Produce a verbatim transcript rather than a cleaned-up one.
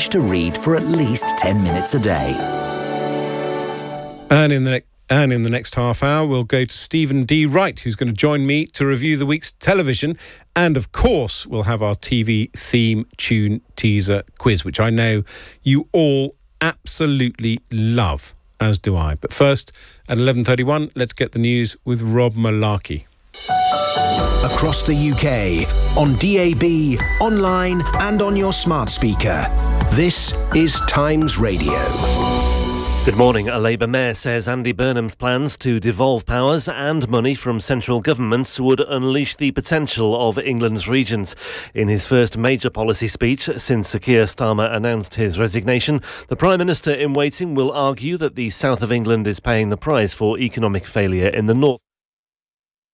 manage to read for at least ten minutes a day. And in the next And in the next half hour, we'll go to Stephen D. Wright, who's going to join me to review the week's television. And, of course, we'll have our T V theme tune teaser quiz, which I know you all absolutely love, as do I. But first, at eleven thirty-one, let's get the news with Rob Malarkey. Across the U K, on D A B, online and on your smart speaker. This is Times Radio. Good morning. A Labour mayor says Andy Burnham's plans to devolve powers and money from central governments would unleash the potential of England's regions. In his first major policy speech since Sir Keir Starmer announced his resignation, the Prime Minister in waiting will argue that the south of England is paying the price for economic failure in the north.